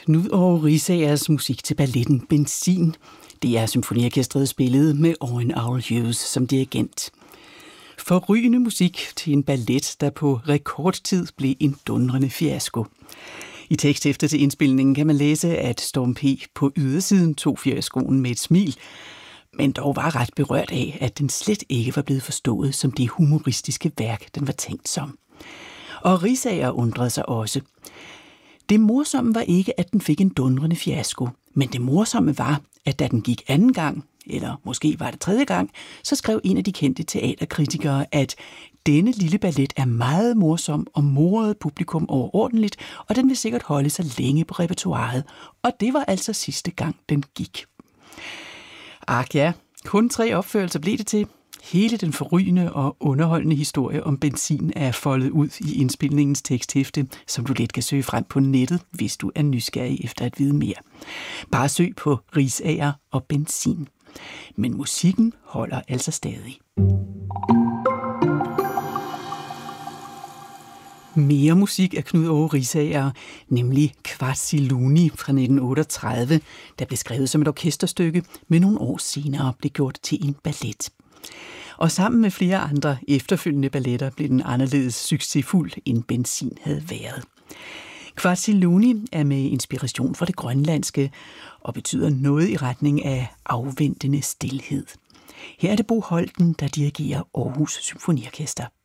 Knud Aage Risagers musik til balletten Benzin. Det er symfoniorkestret spillet med Owen Owl Hughes som dirigent. Forrygende musik til en ballet, der på rekordtid blev en dundrende fiasko. I teksthæftet til indspilningen kan man læse, at Storm P. på ydersiden tog fiaskoen med et smil, men dog var ret berørt af, at den slet ikke var blevet forstået som det humoristiske værk, den var tænkt som. Og Risager undrede sig også. Det morsomme var ikke, at den fik en dundrende fiasko, men det morsomme var, at da den gik anden gang, eller måske var det tredje gang, så skrev en af de kendte teaterkritikere, at denne lille ballet er meget morsom og morede publikum overordentligt, og den vil sikkert holde sig længe på repertoiret, og det var altså sidste gang, den gik. Ja, kun 3 opførelser blev det til. Hele den forrygende og underholdende historie om Benzin er foldet ud i indspilningens teksthæfte, som du let kan søge frem på nettet, hvis du er nysgerrig efter at vide mere. Bare søg på Risager og Benzin. Men musikken holder altså stadig. Mere musik af Knud Aage Risager, nemlig Quarziluni fra 1938, der blev skrevet som et orkesterstykke, men nogle år senere blev gjort til en ballet. Og sammen med flere andre efterfølgende balletter blev den anderledes succesfuld, end Benzin havde været. Quarziluni er med inspiration fra det grønlandske og betyder noget i retning af afventende stilhed. Her er det Bo Holten, der dirigerer Aarhus Symfoniorkester.